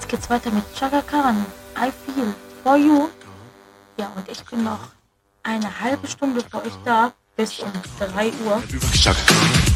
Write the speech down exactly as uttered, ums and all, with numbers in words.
Jetzt geht's weiter mit Chaka Khan. I feel for you. Ja, und ich bin noch eine halbe Stunde für euch da, bis um drei Uhr.